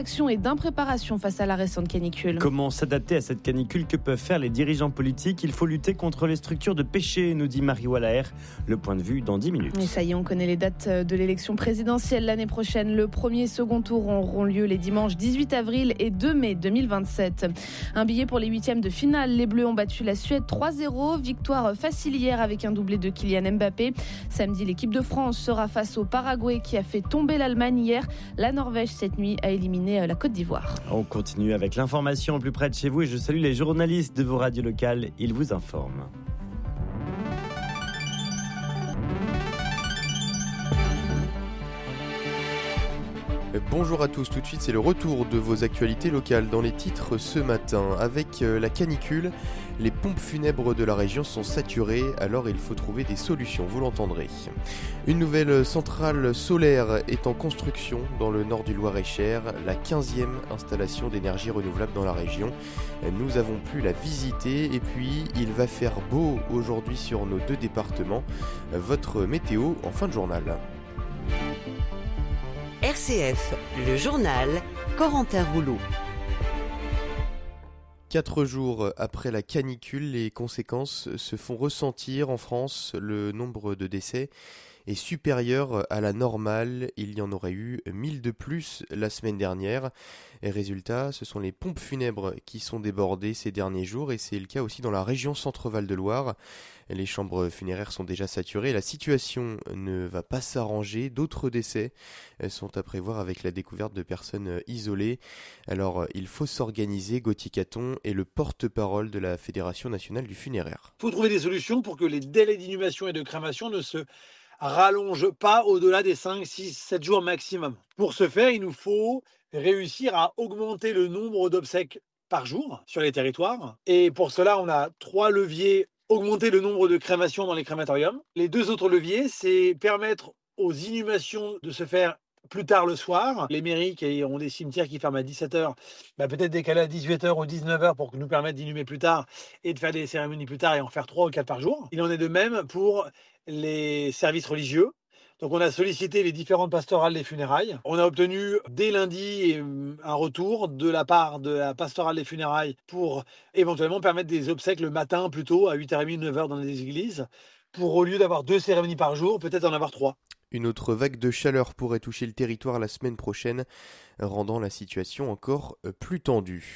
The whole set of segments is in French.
d'action et d'impréparation face à la récente canicule. Comment s'adapter à cette canicule? Que peuvent faire les dirigeants politiques? Il faut lutter contre les structures de péché, nous dit Marie Wallaer. Le point de vue dans 10 minutes. Et ça y est, on connaît les dates de l'élection présidentielle l'année prochaine. Le premier et second tour auront lieu les dimanches 18 avril et 2 mai 2027. Un billet pour les huitièmes de finale. Les Bleus ont battu la Suède 3-0. Victoire facile hier avec un doublé de Kylian Mbappé. Samedi, l'équipe de France sera face au Paraguay qui a fait tomber l'Allemagne hier. La Norvège, cette nuit, a éliminé la Côte d'Ivoire. On continue avec l'information au plus près de chez vous et je salue les journalistes de vos radios locales. Ils vous informent. Bonjour à tous, tout de suite c'est le retour de vos actualités locales dans les titres ce matin. Avec la canicule, les pompes funèbres de la région sont saturées, alors il faut trouver des solutions, vous l'entendrez. Une nouvelle centrale solaire est en construction dans le nord du Loir-et-Cher, la 15e installation d'énergie renouvelable dans la région. Nous avons pu la visiter et puis il va faire beau aujourd'hui sur nos deux départements. Votre météo en fin de journal. RCF, le journal, Corentin Rouleau. 4 jours après la canicule, les conséquences se font ressentir en France. Le nombre de décès est supérieur à la normale. Il y en aurait eu 1000 de plus la semaine dernière. Et résultat, ce sont les pompes funèbres qui sont débordées ces derniers jours et c'est le cas aussi dans la région Centre-Val de Loire. Les chambres funéraires sont déjà saturées. La situation ne va pas s'arranger. D'autres décès sont à prévoir avec la découverte de personnes isolées. Alors, il faut s'organiser. Gauthier Caton est le porte-parole de la Fédération nationale du funéraire. Il faut trouver des solutions pour que les délais d'inhumation et de crémation ne se rallonge pas au-delà des 5, 6, 7 jours maximum. Pour ce faire, il nous faut réussir à augmenter le nombre d'obsèques par jour sur les territoires. Et pour cela, on a 3 leviers. Augmenter le nombre de crémations dans les crématoriums. Les 2 autres leviers, c'est permettre aux inhumations de se faire plus tard le soir. Les mairies qui ont des cimetières qui ferment à 17h, peut-être décaler à 18h ou 19h pour nous permettre d'inhumer plus tard et de faire des cérémonies plus tard et en faire 3 ou 4 par jour. Il en est de même pour les services religieux. Donc on a sollicité les différentes pastorales des funérailles. On a obtenu dès lundi un retour de la part de la pastorale des funérailles pour éventuellement permettre des obsèques le matin plutôt à 8h30, 9h dans les églises pour au lieu d'avoir 2 cérémonies par jour, peut-être en avoir 3. Une autre vague de chaleur pourrait toucher le territoire la semaine prochaine, rendant la situation encore plus tendue.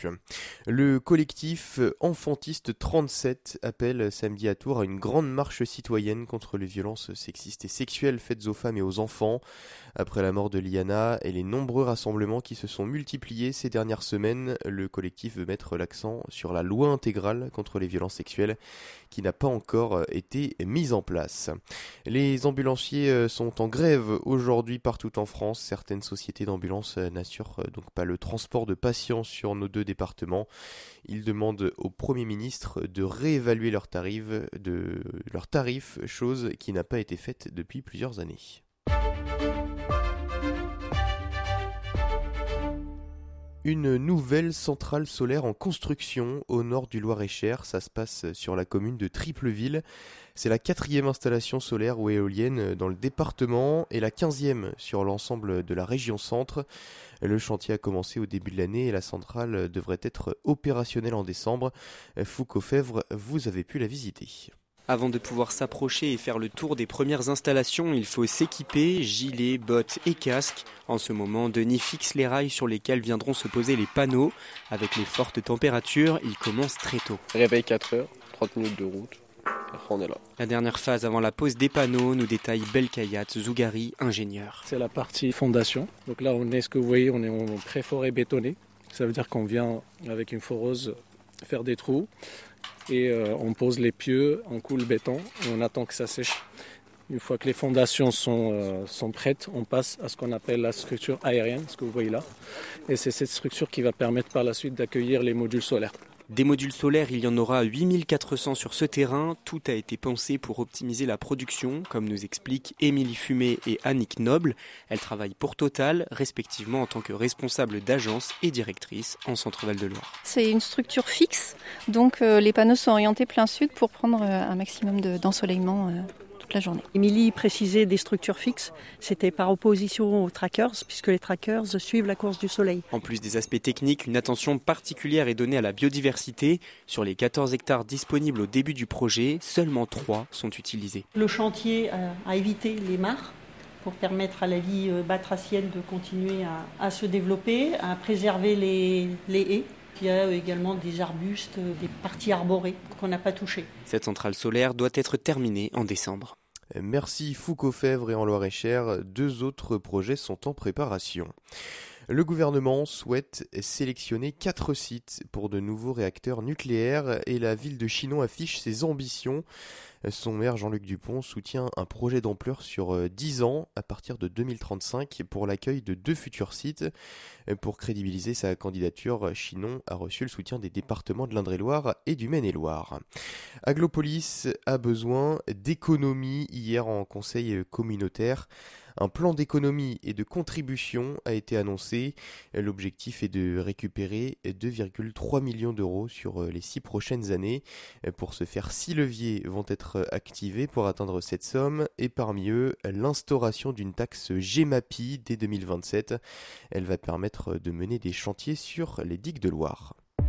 Le collectif Enfantiste 37 appelle samedi à Tours à une grande marche citoyenne contre les violences sexistes et sexuelles faites aux femmes et aux enfants. Après la mort de Liana et les nombreux rassemblements qui se sont multipliés ces dernières semaines, le collectif veut mettre l'accent sur la loi intégrale contre les violences sexuelles qui n'a pas encore été mise en place. Les ambulanciers sont en grève aujourd'hui partout en France. Certaines sociétés d'ambulance n'assurent donc pas le transport de patients sur nos 2 départements. Ils demandent au Premier ministre de réévaluer leurs tarifs, chose qui n'a pas été faite depuis plusieurs années. Une nouvelle centrale solaire en construction au nord du Loir-et-Cher. Ça se passe sur la commune de Tripleville. C'est la 4e installation solaire ou éolienne dans le département et la 15e sur l'ensemble de la région centre. Le chantier a commencé au début de l'année et la centrale devrait être opérationnelle en décembre. Foucault-Fèvre, vous avez pu la visiter. Avant de pouvoir s'approcher et faire le tour des premières installations, il faut s'équiper, gilets, bottes et casques. En ce moment, Denis fixe les rails sur lesquels viendront se poser les panneaux. Avec les fortes températures, il commence très tôt. Réveil 4h, 30 minutes de route, après on est là. La dernière phase avant la pose des panneaux, nous détaille Belkayat Zougari, ingénieur. C'est la partie fondation. Donc là, ce que vous voyez, on est en pré-forêt bétonné. Ça veut dire qu'on vient avec une foreuse faire des trous. Et on pose les pieux, on coule le béton et on attend que ça sèche. Une fois que les fondations sont prêtes, on passe à ce qu'on appelle la structure aérienne, ce que vous voyez là. Et c'est cette structure qui va permettre par la suite d'accueillir les modules solaires. Des modules solaires, il y en aura 8400 sur ce terrain. Tout a été pensé pour optimiser la production, comme nous expliquent Émilie Fumé et Annick Noble. Elles travaillent pour Total, respectivement en tant que responsables d'agence et directrice en Centre-Val de Loire. C'est une structure fixe, donc les panneaux sont orientés plein sud pour prendre un maximum d'ensoleillement toute la journée. Émilie précisait des structures fixes, c'était par opposition aux trackers, puisque les trackers suivent la course du soleil. En plus des aspects techniques, une attention particulière est donnée à la biodiversité. Sur les 14 hectares disponibles au début du projet, seulement 3 sont utilisés. Le chantier a évité les mares pour permettre à la vie batracienne de continuer à se développer, à préserver les haies. Il y a également des arbustes, des parties arborées qu'on n'a pas touchées. Cette centrale solaire doit être terminée en décembre. Merci Foucault-Fèvre et en Loir-et-Cher, 2 autres projets sont en préparation. Le gouvernement souhaite sélectionner 4 sites pour de nouveaux réacteurs nucléaires et la ville de Chinon affiche ses ambitions. Son maire Jean-Luc Dupont soutient un projet d'ampleur sur 10 ans à partir de 2035 pour l'accueil de 2 futurs sites. Pour crédibiliser sa candidature, Chinon a reçu le soutien des départements de l'Indre-et-Loire et du Maine-et-Loire. Aglopolis a besoin d'économies hier en conseil communautaire. Un plan d'économie et de contribution a été annoncé. L'objectif est de récupérer 2,3 millions d'euros sur les 6 prochaines années. Pour ce faire, 6 leviers vont être activés pour atteindre cette somme et parmi eux, l'instauration d'une taxe Gemapi dès 2027. Elle va permettre de mener des chantiers sur les digues de Loire.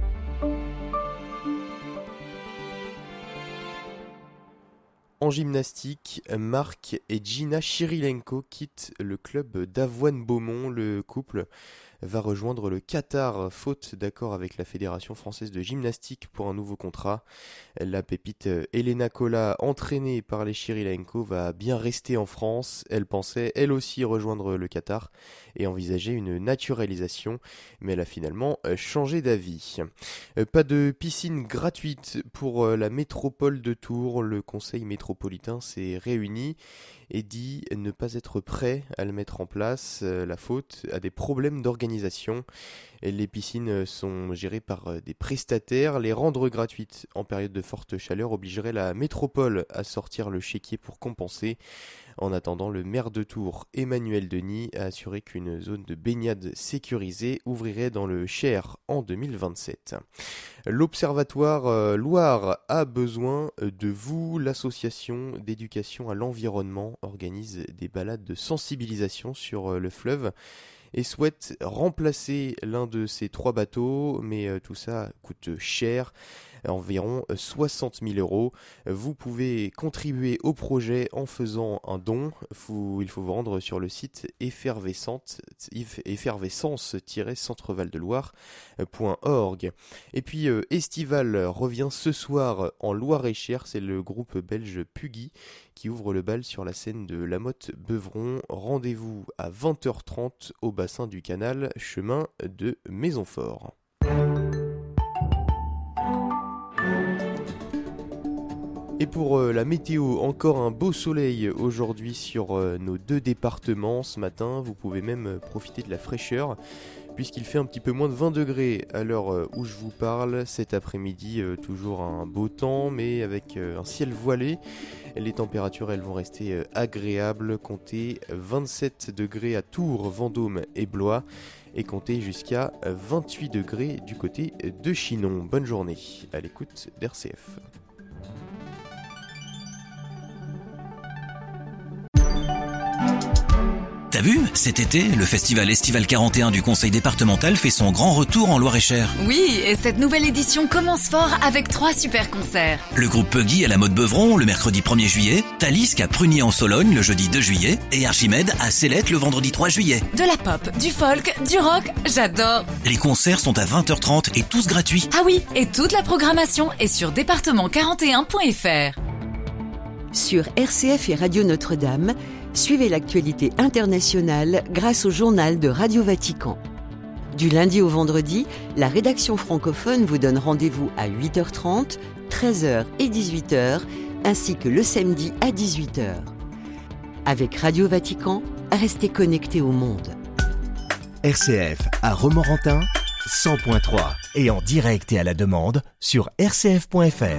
En gymnastique, Marc et Gina Chirilenko quittent le club d'Avoine-Beaumont. Le couple va rejoindre le Qatar, faute d'accord avec la Fédération française de gymnastique pour un nouveau contrat. La pépite Elena Kola, entraînée par les Chirilenko, va bien rester en France. Elle pensait, elle aussi, rejoindre le Qatar et envisager une naturalisation, mais elle a finalement changé d'avis. Pas de piscine gratuite pour la métropole de Tours. Le conseil métropolitain s'est réuni et dit ne pas être prêt à le mettre en place. La faute à des problèmes d'organisation. Les piscines sont gérées par des prestataires. Les rendre gratuites en période de forte chaleur obligerait la métropole à sortir le chéquier pour compenser. En attendant, le maire de Tours, Emmanuel Denis, a assuré qu'une zone de baignade sécurisée ouvrirait dans le Cher en 2027. L'Observatoire Loire a besoin de vous. L'association d'éducation à l'environnement organise des balades de sensibilisation sur le fleuve et souhaite remplacer l'un de ces 3 bateaux, mais tout ça coûte cher, environ 60 000 euros. Vous pouvez contribuer au projet en faisant un don. Il faut vous rendre sur le site effervescence-centrevaldeloire.org. Et puis Estival revient ce soir en Loir-et-Cher. C'est le groupe belge Puggy qui ouvre le bal sur la scène de La Motte-Beuvron. Rendez-vous à 20h30 au bassin du Canal, chemin de Maisonfort. Et pour la météo, encore un beau soleil aujourd'hui sur nos 2 départements ce matin. Vous pouvez même profiter de la fraîcheur puisqu'il fait un petit peu moins de 20 degrés à l'heure où je vous parle. Cet après-midi, toujours un beau temps mais avec un ciel voilé. Les températures, elles vont rester agréables. Comptez 27 degrés à Tours, Vendôme et Blois. Et comptez jusqu'à 28 degrés du côté de Chinon. Bonne journée à l'écoute d'RCF. T'as vu, cet été, le festival Estival 41 du Conseil départemental fait son grand retour en Loir-et-Cher. Oui, et cette nouvelle édition commence fort avec 3 super concerts. Le groupe Puggy à la Motte-Beuvron le mercredi 1er juillet, Talisque à Prunier-en-Sologne le jeudi 2 juillet et Archimède à Célette le vendredi 3 juillet. De la pop, du folk, du rock, j'adore. Les concerts sont à 20h30 et tous gratuits. Ah oui, et toute la programmation est sur département41.fr. Sur RCF et Radio Notre-Dame, suivez l'actualité internationale grâce au journal de Radio Vatican. Du lundi au vendredi, la rédaction francophone vous donne rendez-vous à 8h30, 13h et 18h, ainsi que le samedi à 18h. Avec Radio Vatican, restez connectés au monde. RCF à Romorantin, 100.3 et en direct et à la demande sur rcf.fr.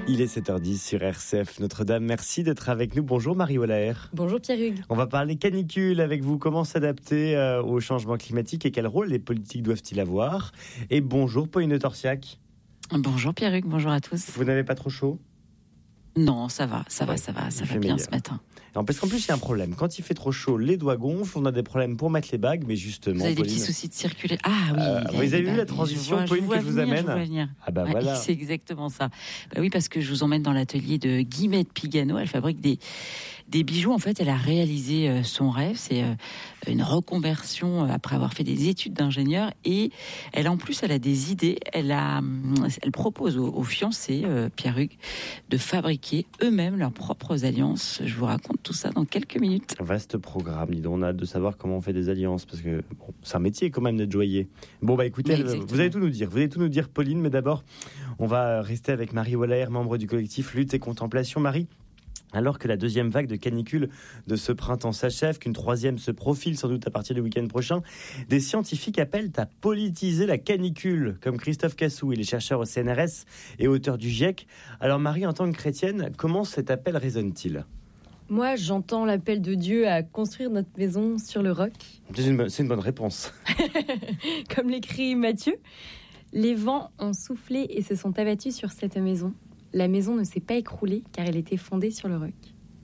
Il est 7h10 sur RCF Notre-Dame. Merci d'être avec nous. Bonjour Marie Wallaer. Bonjour Pierre-Hugues. On va parler canicule avec vous. Comment s'adapter au changement climatique et quel rôle les politiques doivent-ils avoir? Et bonjour Pauline Torsiac. Bonjour Pierre-Hugues, bonjour à tous. Vous n'avez pas trop chaud? Non, ça va bien ce matin. Parce qu'en plus, il y a un problème. Quand il fait trop chaud, les doigts gonflent, on a des problèmes pour mettre les bagues, mais justement... Vous avez Pauline, des petits soucis de circuler. Ah oui. Vous avez vu la transition, Pauline, que je vous amène? Ah bah voilà. C'est exactement ça. Bah oui, parce que je vous emmène dans l'atelier de Guillemette Pigano. Elle fabrique des bijoux. En fait, elle a réalisé son rêve. C'est une reconversion après avoir fait des études d'ingénieur. Et elle a des idées. Elle propose aux fiancés, Pierre-Hugues, de fabriquer eux-mêmes leurs propres alliances. Je vous raconte tout ça dans quelques minutes. Vaste programme, dis donc. On a hâte de savoir comment on fait des alliances, parce que c'est un métier quand même d'être joaillier. Bon, bah écoutez, vous allez tout nous dire. Pauline, mais d'abord, on va rester avec Marie Wallaer, membre du collectif Lutte et Contemplation. Marie, alors que la deuxième vague de canicule de ce printemps s'achève, qu'une troisième se profile sans doute à partir du week-end prochain, des scientifiques appellent à politiser la canicule, comme Christophe Cassou. Il est chercheur au CNRS et auteur du GIEC. Alors Marie, en tant que chrétienne, comment cet appel résonne-t-il? Moi, j'entends l'appel de Dieu à construire notre maison sur le roc. C'est une bonne réponse. Comme l'écrit Matthieu, les vents ont soufflé et se sont abattus sur cette maison. La maison ne s'est pas écroulée car elle était fondée sur le roc.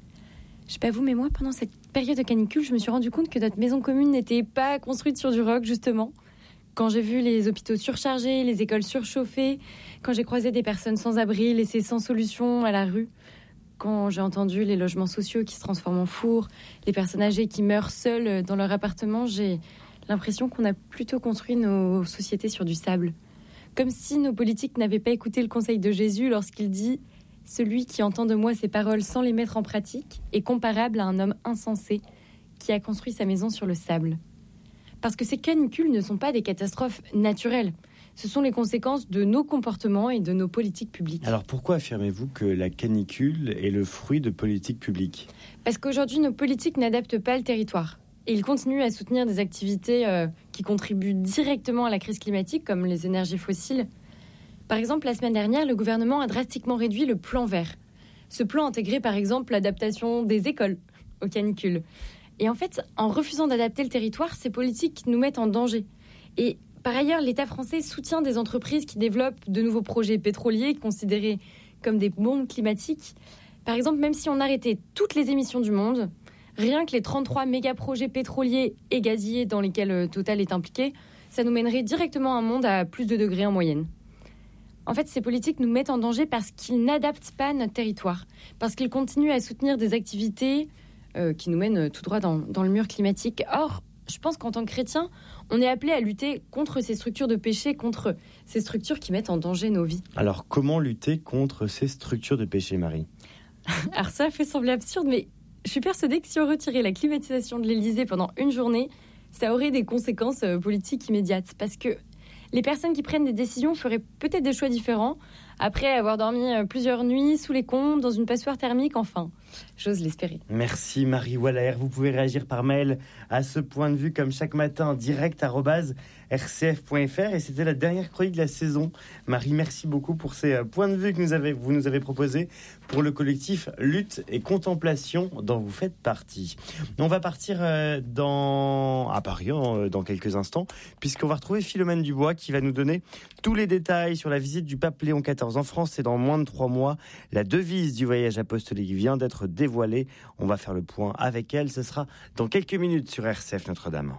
Je sais pas vous, mais moi, pendant cette période de canicule, je me suis rendu compte que notre maison commune n'était pas construite sur du roc, justement. Quand j'ai vu les hôpitaux surchargés, les écoles surchauffées, quand j'ai croisé des personnes sans abri, laissées sans solution à la rue, quand j'ai entendu les logements sociaux qui se transforment en fours, les personnes âgées qui meurent seules dans leur appartement, j'ai l'impression qu'on a plutôt construit nos sociétés sur du sable. Comme si nos politiques n'avaient pas écouté le conseil de Jésus lorsqu'il dit « Celui qui entend de moi ces paroles sans les mettre en pratique est comparable à un homme insensé qui a construit sa maison sur le sable. » Parce que ces canicules ne sont pas des catastrophes naturelles. Ce sont les conséquences de nos comportements et de nos politiques publiques. Alors pourquoi affirmez-vous que la canicule est le fruit de politiques publiques? Parce qu'aujourd'hui, nos politiques n'adaptent pas le territoire. Et ils continuent à soutenir des activités qui contribuent directement à la crise climatique, comme les énergies fossiles. Par exemple, la semaine dernière, le gouvernement a drastiquement réduit le plan vert. Ce plan intégrait par exemple l'adaptation des écoles aux canicules. Et en fait, en refusant d'adapter le territoire, ces politiques nous mettent en danger. Et par ailleurs, l'État français soutient des entreprises qui développent de nouveaux projets pétroliers considérés comme des bombes climatiques. Par exemple, même si on arrêtait toutes les émissions du monde, rien que les 33 méga-projets pétroliers et gaziers dans lesquels Total est impliqué, ça nous mènerait directement à un monde à plus de degrés en moyenne. En fait, ces politiques nous mettent en danger parce qu'ils n'adaptent pas notre territoire, parce qu'ils continuent à soutenir des activités qui nous mènent tout droit dans le mur climatique. Or, je pense qu'en tant que chrétien, on est appelé à lutter contre ces structures de péché, contre ces structures qui mettent en danger nos vies. Alors, comment lutter contre ces structures de péché, Marie? Alors ça fait sembler absurde, mais je suis persuadée que si on retirait la climatisation de l'Élysée pendant une journée, ça aurait des conséquences politiques immédiates. Parce que les personnes qui prennent des décisions feraient peut-être des choix différents après avoir dormi plusieurs nuits sous les combes, dans une passoire thermique, enfin, j'ose l'espérer. Merci Marie Wallaer. Vous pouvez réagir par mail à ce point de vue comme chaque matin, direct@rcf.fr. Et c'était la dernière chronique de la saison. Marie, merci beaucoup pour ces points de vue que vous nous avez proposés pour le collectif Lutte et Contemplation dont vous faites partie. On va partir à Paris dans quelques instants, puisqu'on va retrouver Philomène Dubois qui va nous donner tous les détails sur la visite du pape Léon XIV en France. C'est dans moins de 3 mois. La devise du voyage apostolique vient d'être dévoilée. On va faire le point avec elle. Ce sera dans quelques minutes sur RCF Notre-Dame.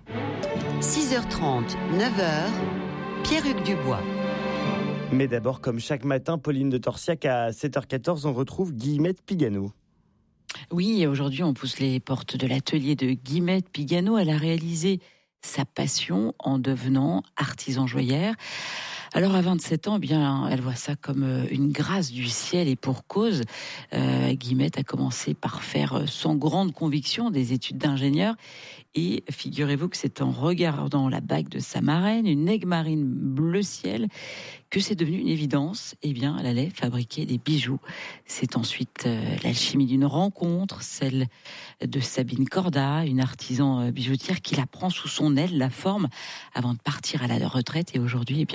6h30, 9h, Pierre-Hugues Dubois. Mais d'abord, comme chaque matin, Pauline de Torsiac, à 7h14, on retrouve Guillemette Pigano. Oui, aujourd'hui, on pousse les portes de l'atelier de Guillemette Pigano. Elle a réalisé sa passion en devenant artisan joaillère. Alors à 27 ans, eh bien, elle voit ça comme une grâce du ciel et pour cause. Guillemette a commencé par faire sans grande conviction des études d'ingénieur. Et figurez-vous que c'est en regardant la bague de sa marraine, une aigue marine bleu ciel, que c'est devenu une évidence. Eh bien, elle allait fabriquer des bijoux. C'est ensuite l'alchimie d'une rencontre, celle de Sabine Corda, une artisan bijoutière qui la prend sous son aile, la forme, avant de partir à la retraite. Et aujourd'hui, eh bien,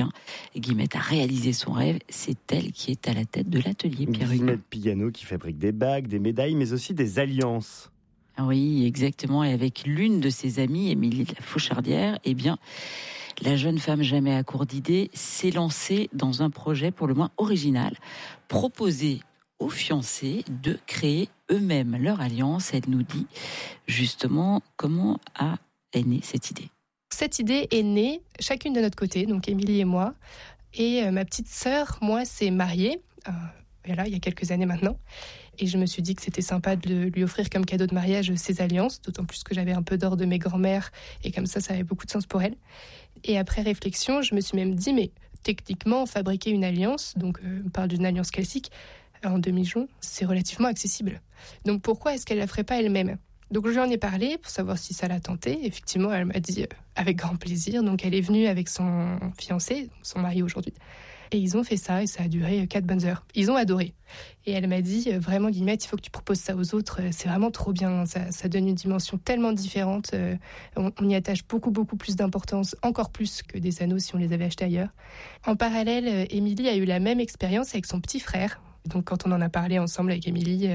Guillemette a réalisé son rêve. C'est elle qui est à la tête de l'atelier, Pierre-Hugues. Guillemette Pigano qui fabrique des bagues, des médailles, mais aussi des alliances. Oui, exactement. Et avec l'une de ses amies, Émilie de la Fauchardière, eh bien, la jeune femme jamais à court d'idées s'est lancée dans un projet pour le moins original, proposer aux fiancés de créer eux-mêmes leur alliance. Elle nous dit justement comment est née cette idée. Cette idée est née chacune de notre côté, donc Émilie et moi. Et ma petite sœur, moi, s'est mariée, il y a quelques années maintenant. Et je me suis dit que c'était sympa de lui offrir comme cadeau de mariage ces alliances, d'autant plus que j'avais un peu d'or de mes grands-mères, et comme ça avait beaucoup de sens pour elle. Et après réflexion, je me suis même dit, mais techniquement, fabriquer une alliance, donc on parle d'une alliance classique, en demi-jonc, c'est relativement accessible. Donc pourquoi est-ce qu'elle ne la ferait pas elle-même ? Donc je lui en ai parlé pour savoir si ça l'a tenté. Effectivement, elle m'a dit avec grand plaisir. Donc elle est venue avec son fiancé, son mari aujourd'hui. Et ils ont fait ça et ça a duré 4 bonnes heures. Ils ont adoré. Et elle m'a dit, vraiment Guillemette, il faut que tu proposes ça aux autres. C'est vraiment trop bien. Ça donne une dimension tellement différente. On y attache beaucoup plus d'importance, encore plus que des anneaux si on les avait achetés ailleurs. En parallèle, Émilie a eu la même expérience avec son petit frère. Donc quand on en a parlé ensemble avec Émilie,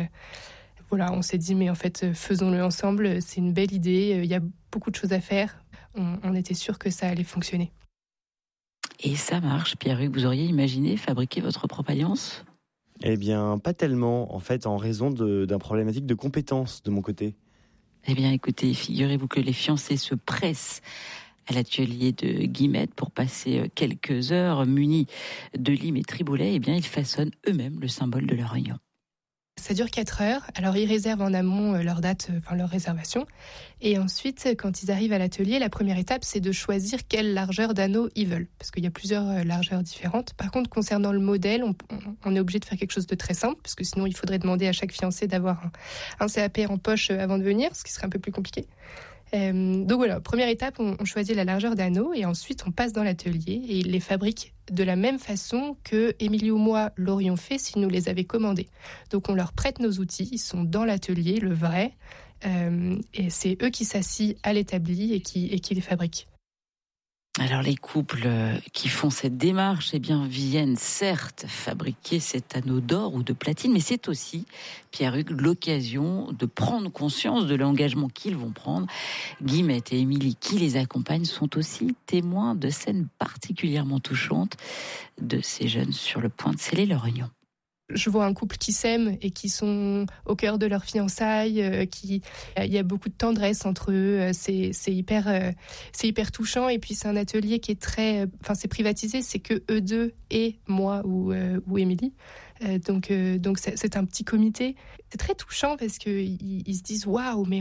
on s'est dit, mais en fait, faisons-le ensemble. C'est une belle idée. Il y a beaucoup de choses à faire. On était sûr que ça allait fonctionner. Et ça marche, Pierre-Hugues. Vous auriez imaginé fabriquer votre propre alliance ? Eh bien, pas tellement, en fait, en raison d'un problématique de compétences de mon côté. Eh bien, écoutez, figurez-vous que les fiancés se pressent à l'atelier de Guillemette pour passer quelques heures munis de limes et triboulets. Eh bien, ils façonnent eux-mêmes le symbole de leur union. Ça dure 4 heures. Alors, ils réservent en amont leur date, leur réservation. Et ensuite, quand ils arrivent à l'atelier, la première étape, c'est de choisir quelle largeur d'anneau ils veulent. Parce qu'il y a plusieurs largeurs différentes. Par contre, concernant le modèle, on est obligé de faire quelque chose de très simple, parce que sinon, il faudrait demander à chaque fiancé d'avoir un CAP en poche avant de venir, ce qui serait un peu plus compliqué. Donc voilà, première étape, on choisit la largeur d'anneau et ensuite on passe dans l'atelier et ils les fabriquent de la même façon que Émilie ou moi l'aurions fait s'ils nous les avaient commandés. Donc on leur prête nos outils, ils sont dans l'atelier, le vrai, et c'est eux qui s'assient à l'établi et qui les fabriquent. Alors les couples qui font cette démarche, eh bien, viennent certes fabriquer cet anneau d'or ou de platine, mais c'est aussi, Pierre-Hugues, l'occasion de prendre conscience de l'engagement qu'ils vont prendre. Guillemette et Émilie, qui les accompagnent, sont aussi témoins de scènes particulièrement touchantes de ces jeunes sur le point de sceller leur union. Je vois un couple qui s'aime et qui sont au cœur de leur fiançailles, il y a beaucoup de tendresse entre eux, c'est hyper touchant. Et puis c'est un atelier qui est c'est privatisé, c'est que eux deux et moi ou Émilie. Donc c'est un petit comité. C'est très touchant parce que ils se disent waouh, mais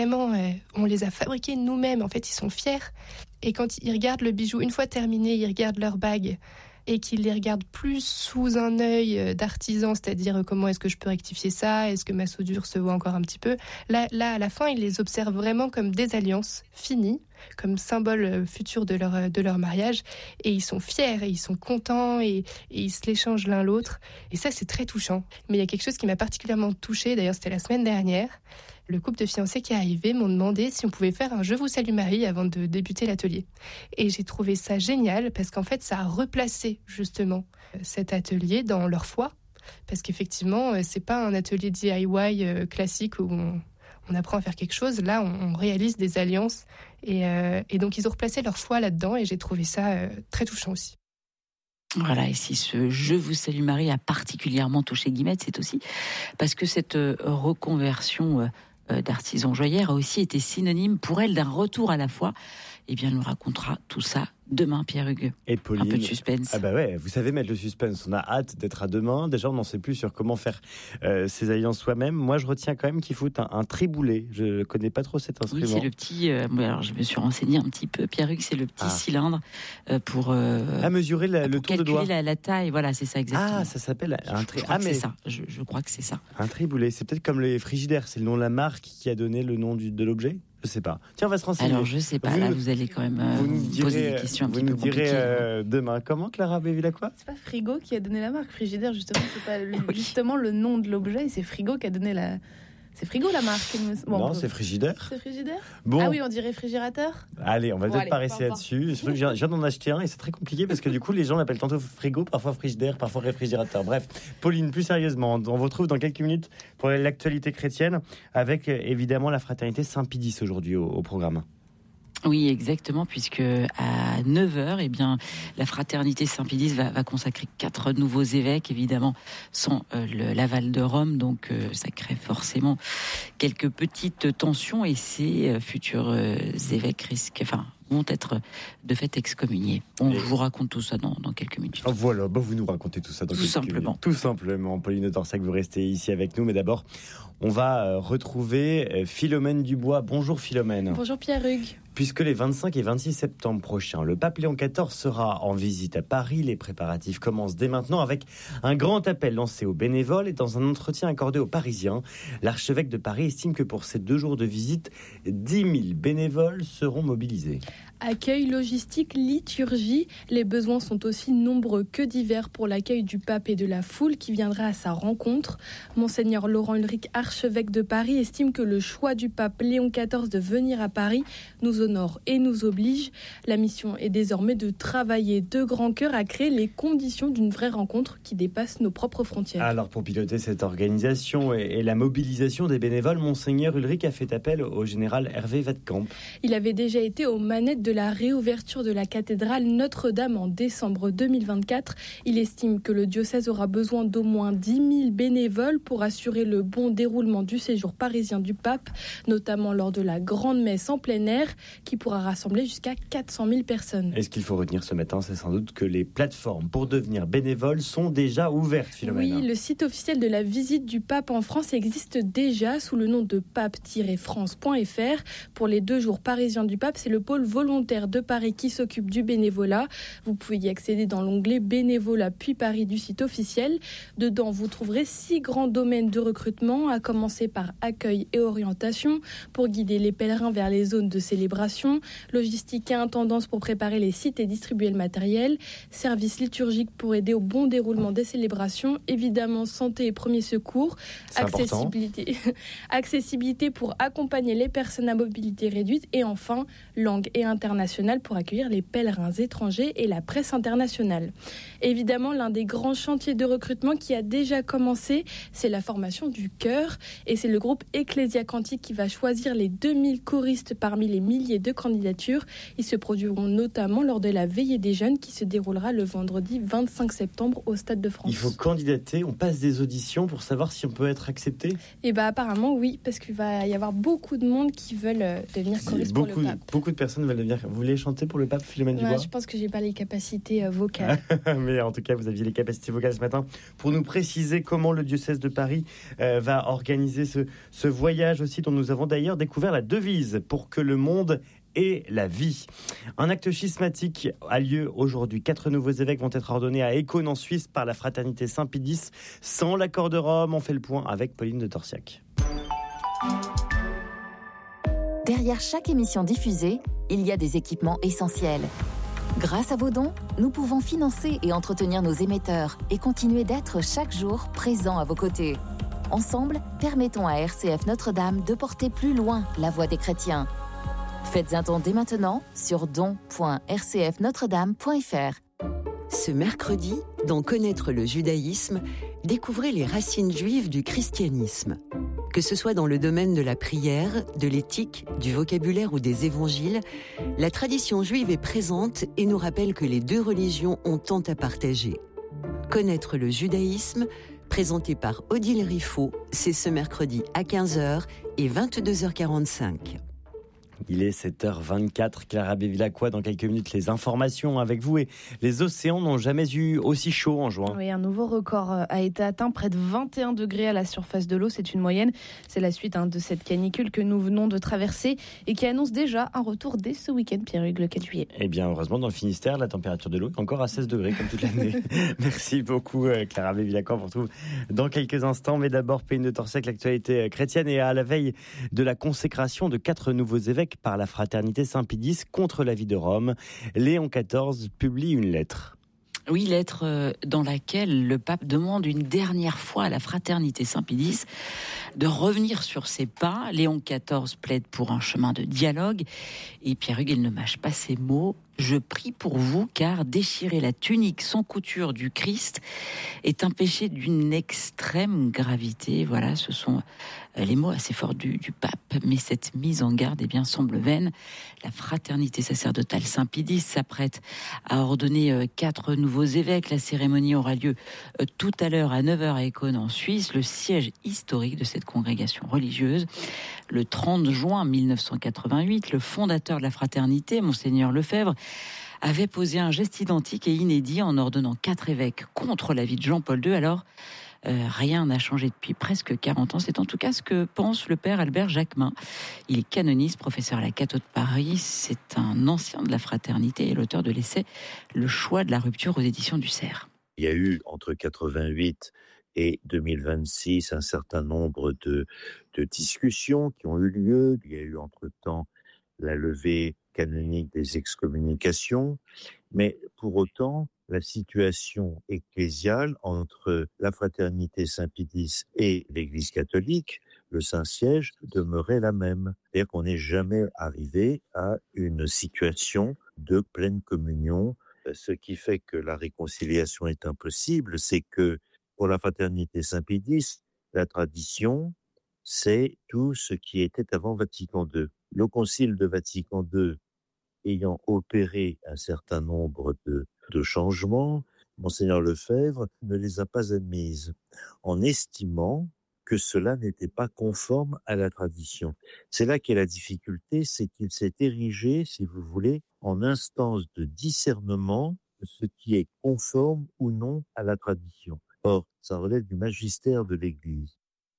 on les a fabriqués nous-mêmes. En fait, ils sont fiers. Et quand ils regardent le bijou, une fois terminé, ils regardent leur bague. Et qu'ils les regardent plus sous un œil d'artisan, c'est-à-dire comment est-ce que je peux rectifier ça, est-ce que ma soudure se voit encore un petit peu. Là, à la fin, ils les observent vraiment comme des alliances finies, comme symbole futur de leur mariage, et ils sont fiers, et ils sont contents, et ils se l'échangent l'un l'autre. Et ça, c'est très touchant. Mais il y a quelque chose qui m'a particulièrement touchée, d'ailleurs c'était la semaine dernière. Le couple de fiancés qui est arrivé m'ont demandé si on pouvait faire un « Je vous salue Marie » avant de débuter l'atelier. Et j'ai trouvé ça génial parce qu'en fait, ça a replacé justement cet atelier dans leur foi. Parce qu'effectivement, c'est pas un atelier DIY classique où on apprend à faire quelque chose. Là, on réalise des alliances. Et donc, ils ont replacé leur foi là-dedans et j'ai trouvé ça très touchant aussi. Voilà, et si ce « Je vous salue Marie » a particulièrement touché Guillemette, c'est aussi parce que cette reconversion d'artisan joaillère a aussi été synonyme pour elle d'un retour à la foi. Eh bien, elle nous racontera tout ça demain, Pierre-Hugues. Et Pauline, un peu de suspense. Ah bah ouais, vous savez mettre le suspense. On a hâte d'être à demain. Déjà, on n'en sait plus sur comment faire ces alliances soi-même. Moi, je retiens quand même qu'il faut un triboulet. Je connais pas trop cet instrument. Oui, c'est le petit. Alors, je me suis renseigné un petit peu. Pierre-Hugues, c'est le petit cylindre pour mesurer le tour de doigt. Calculer la taille. Voilà, c'est ça exactement. Ah, ça s'appelle un triboulet. C'est ça. Je crois que c'est ça. Un triboulet. C'est peut-être comme les frigidaires. C'est le nom de la marque qui a donné le nom de l'objet. Je sais pas. Tiens, on va se renseigner. Alors, je sais pas. Vous allez quand même poser des questions un petit peu compliquées. Vous nous direz demain. Comment, Clara Bévilacqua ? C'est pas Frigo qui a donné la marque. Frigidaire, justement, c'est pas justement le nom de l'objet. C'est Frigo qui a donné C'est Frigo la marque. Non, c'est Frigidaire. C'est Frigidaire. Bon. Ah oui, on dit réfrigérateur. Allez, on va peut-être pas rester là-dessus. Je viens d'en acheter un et c'est très compliqué parce que du coup, les gens l'appellent tantôt frigo, parfois frigidaire, parfois réfrigérateur. Bref, Pauline, plus sérieusement, on vous retrouve dans quelques minutes pour l'actualité chrétienne avec évidemment la fraternité Saint-Pie X aujourd'hui au programme. Oui, exactement, puisque à 9h, eh bien, la fraternité Saint-Pie X va consacrer 4 nouveaux évêques, évidemment, sans l'aval de Rome, donc ça crée forcément quelques petites tensions et ces futurs évêques vont être de fait excommuniés. Je vous raconte tout ça dans quelques minutes. Voilà, vous nous racontez tout ça dans quelques minutes. Tout simplement. Pauline de Torsac, vous restez ici avec nous, mais d'abord, on va retrouver Philomène Dubois. Bonjour Philomène. Bonjour Pierre-Hugues. Puisque les 25 et 26 septembre prochains, le pape Léon XIV sera en visite à Paris. Les préparatifs commencent dès maintenant avec un grand appel lancé aux bénévoles et dans un entretien accordé aux Parisiens. L'archevêque de Paris estime que pour ces 2 jours de visite, 10 000 bénévoles seront mobilisés. Accueil, logistique, liturgie, les besoins sont aussi nombreux que divers pour l'accueil du pape et de la foule qui viendra à sa rencontre. Monseigneur Laurent Ulrich, archevêque de Paris, estime que le choix du pape Léon XIV de venir à Paris nous honore et nous oblige. La mission est désormais de travailler de grand cœur à créer les conditions d'une vraie rencontre qui dépasse nos propres frontières. Alors pour piloter cette organisation et la mobilisation des bénévoles, Monseigneur Ulrich a fait appel au général Hervé Wettkamp. Il avait déjà été aux manettes de la réouverture de la cathédrale Notre-Dame en décembre 2024. Il estime que le diocèse aura besoin d'au moins 10 000 bénévoles pour assurer le bon déroulement du séjour parisien du pape, notamment lors de la grande messe en plein air qui pourra rassembler jusqu'à 400 000 personnes. Et ce qu'il faut retenir ce matin, c'est sans doute que les plateformes pour devenir bénévole sont déjà ouvertes, Philomène. Oui, le site officiel de la visite du pape en France existe déjà sous le nom de pape-france.fr. Pour les 2 jours parisiens du pape, c'est le pôle volontaire de Paris qui s'occupe du bénévolat. Vous pouvez y accéder dans l'onglet bénévolat puis Paris du site officiel. Dedans, vous trouverez 6 grands domaines de recrutement, à commencer par accueil et orientation pour guider les pèlerins vers les zones de célébration, logistique et intendance pour préparer les sites et distribuer le matériel, service liturgique pour aider au bon déroulement des célébrations, évidemment santé et premiers secours, accessibilité pour accompagner les personnes à mobilité réduite et enfin langue et internationale pour accueillir les pèlerins étrangers et la presse internationale. Évidemment, l'un des grands chantiers de recrutement qui a déjà commencé, c'est la formation du chœur et c'est le groupe Ecclesia Cantique qui va choisir les 2000 choristes parmi les milliers de candidatures. Ils se produiront notamment lors de la veillée des jeunes qui se déroulera le vendredi 25 septembre au Stade de France. Il faut candidater, on passe des auditions pour savoir si on peut être accepté. Et apparemment oui, parce qu'il va y avoir beaucoup de monde qui veulent devenir choriste pour le pape. Beaucoup de personnes veulent devenir. Vous voulez chanter pour le pape, Philomène Dubois ? Je pense que j'ai pas les capacités vocales. Mais en tout cas, vous aviez les capacités vocales ce matin pour nous préciser comment le diocèse de Paris va organiser ce voyage aussi dont nous avons d'ailleurs découvert la devise pour que le monde ait la vie. Un acte schismatique a lieu aujourd'hui. 4 nouveaux évêques vont être ordonnés à Écône en Suisse par la fraternité Saint-Pie X sans l'accord de Rome. On fait le point avec Pauline de Torsiac. Derrière chaque émission diffusée, il y a des équipements essentiels. Grâce à vos dons, nous pouvons financer et entretenir nos émetteurs et continuer d'être chaque jour présents à vos côtés. Ensemble, permettons à RCF Notre-Dame de porter plus loin la voix des chrétiens. Faites un don dès maintenant sur don.rcfnotredame.fr. Ce mercredi, dans Connaître le judaïsme, découvrez les racines juives du christianisme. Que ce soit dans le domaine de la prière, de l'éthique, du vocabulaire ou des évangiles, la tradition juive est présente et nous rappelle que les 2 religions ont tant à partager. Connaître le judaïsme, présenté par Odile Riffaut, c'est ce mercredi à 15h et 22h45. Il est 7h24, Clara Bevilacqua, dans quelques minutes les informations avec vous et les océans n'ont jamais eu aussi chaud en juin. Oui, un nouveau record a été atteint, près de 21 degrés à la surface de l'eau, c'est une moyenne. C'est la suite de cette canicule que nous venons de traverser et qui annonce déjà un retour dès ce week-end, Pierre-Hugues, le 4 juillet. Eh bien, heureusement, dans le Finistère, la température de l'eau est encore à 16 degrés comme toute l'année. Merci beaucoup, Clara Bevilacqua. On se retrouve dans quelques instants, mais d'abord, Pauline de Torsiac, l'actualité chrétienne et à la veille de la consécration de 4 nouveaux évêques par la fraternité Saint-Pie X contre l'avis de Rome, Léon XIV publie une lettre. Oui, lettre dans laquelle le pape demande une dernière fois à la fraternité Saint-Pédis de revenir sur ses pas. Léon XIV plaide pour un chemin de dialogue et Pierre-Hugues, il ne mâche pas ses mots. Je prie pour vous car déchirer la tunique sans couture du Christ est un péché d'une extrême gravité. Voilà, ce sont les mots assez forts du pape. Mais cette mise en garde semble vaine. La fraternité sacerdotale Saint-Pédis s'apprête à ordonner 4 nouveaux évêques. La cérémonie aura lieu tout à l'heure à 9h à Écône en Suisse, le siège historique de cette congrégation religieuse. Le 30 juin 1988, le fondateur de la fraternité, Monseigneur Lefebvre, avait posé un geste identique et inédit en ordonnant 4 évêques contre l'avis de Jean-Paul II. Alors, rien n'a changé depuis presque 40 ans. C'est en tout cas ce que pense le père Albert Jacquemin. Il est canoniste, professeur à la Catho de Paris. C'est un ancien de la fraternité et l'auteur de l'essai « Le choix de la rupture » aux éditions du Cerf. Il y a eu entre 88 et 2026 un certain nombre de discussions qui ont eu lieu. Il y a eu entre-temps la levée canonique des excommunications, mais pour autant, la situation ecclésiale entre la fraternité Saint-Pédis et l'Église catholique, le Saint-Siège, demeurait la même. C'est-à-dire qu'on n'est jamais arrivé à une situation de pleine communion. Ce qui fait que la réconciliation est impossible, c'est que pour la fraternité Saint-Pédis, la tradition, c'est tout ce qui était avant Vatican II. Le concile de Vatican II ayant opéré un certain nombre de changements, Monseigneur Lefebvre ne les a pas admises, en estimant que cela n'était pas conforme à la tradition. C'est là qu'est la difficulté, c'est qu'il s'est érigé, si vous voulez, en instance de discernement de ce qui est conforme ou non à la tradition. Or, ça relève du magistère de l'Église.